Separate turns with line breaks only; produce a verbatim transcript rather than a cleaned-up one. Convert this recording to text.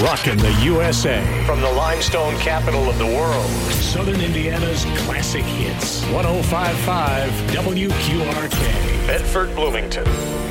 Rockin' the U S A.
From the limestone capital of the world.
Southern Indiana's classic hits. one oh five point five W Q R K.
Bedford, Bloomington.